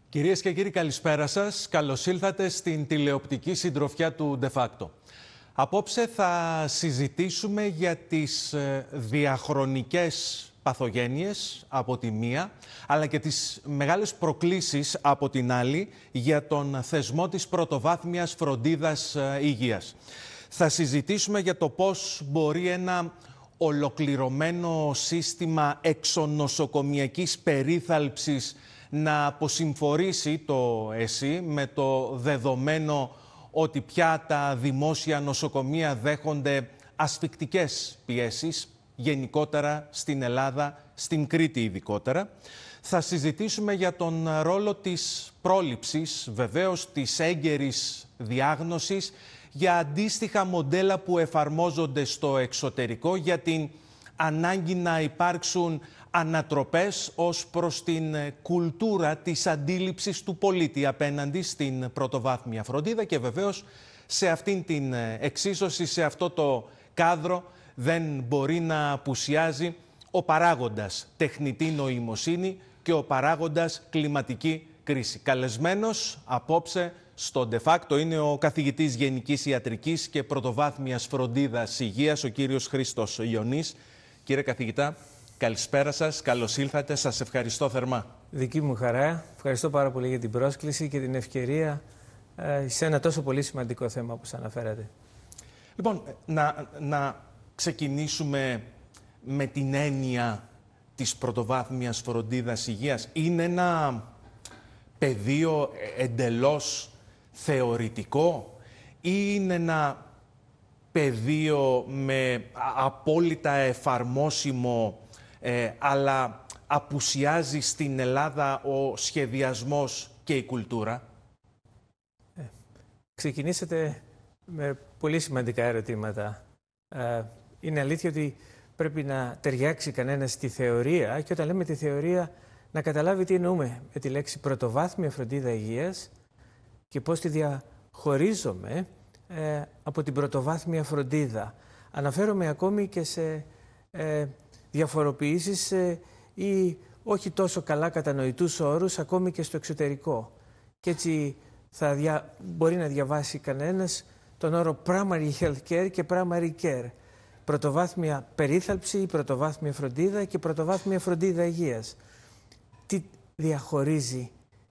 Κυρίες και κύριοι, καλησπέρα σας. Καλώς ήλθατε στην τηλεοπτική συντροφιά του De Facto. Απόψε θα συζητήσουμε για τις διαχρονικές παθογένειες από τη μία, αλλά και τις μεγάλες προκλήσεις από την άλλη για τον θεσμό της πρωτοβάθμιας φροντίδας υγείας. Θα συζητήσουμε για το πώς μπορεί ένα ολοκληρωμένο σύστημα εξονοσοκομιακής περίθαλψης να αποσυμφορήσει το ΕΣΥ με το δεδομένο ότι πια τα δημόσια νοσοκομεία δέχονται ασφικτικές πιέσεις, γενικότερα στην Ελλάδα, στην Κρήτη ειδικότερα. Θα συζητήσουμε για τον ρόλο της πρόληψης, βεβαίως της έγκαιρης διάγνωσης, για αντίστοιχα μοντέλα που εφαρμόζονται στο εξωτερικό, για την ανάγκη να υπάρξουν ανατροπές ως προς την κουλτούρα της αντίληψης του πολίτη απέναντι στην πρωτοβάθμια φροντίδα και βεβαίως σε αυτήν την εξίσωση, σε αυτό το κάδρο δεν μπορεί να απουσιάζει ο παράγοντας τεχνητή νοημοσύνη και ο παράγοντας κλιματική κρίση. Καλεσμένος απόψε στο De Facto είναι ο καθηγητής Γενικής Ιατρικής και Πρωτοβάθμιας Φροντίδας Υγείας, ο κύριος Χρήστος Ιωνής. Κύριε καθηγητά, καλησπέρα σας, καλώς ήλθατε, σας ευχαριστώ θερμά. Δική μου χαρά, ευχαριστώ πάρα πολύ για την πρόσκληση και την ευκαιρία σε ένα τόσο πολύ σημαντικό θέμα όπως αναφέρατε. Λοιπόν, να ξεκινήσουμε με την έννοια της πρωτοβάθμιας φροντίδας υγείας. Είναι ένα πεδίο εντελώς θεωρητικό ή είναι ένα πεδίο με απόλυτα εφαρμόσιμο αλλά απουσιάζει στην Ελλάδα ο σχεδιασμός και η κουλτούρα? Ξεκινήσατε με πολύ σημαντικά ερωτήματα. Είναι αλήθεια ότι πρέπει να ταιριάξει κανένας στη θεωρία και όταν λέμε τη θεωρία να καταλάβει τι εννοούμε με τη λέξη πρωτοβάθμια φροντίδα υγείας και πώς τη διαχωρίζουμε από την πρωτοβάθμια φροντίδα. Αναφέρομαι ακόμη και σε διαφοροποιήσεις ή όχι τόσο καλά κατανοητούς όρους ακόμη και στο εξωτερικό. Και έτσι μπορεί να διαβάσει κανένας τον όρο primary health care και primary care. Πρωτοβάθμια περίθαλψη, πρωτοβάθμια φροντίδα και πρωτοβάθμια φροντίδα υγείας. Τι διαχωρίζει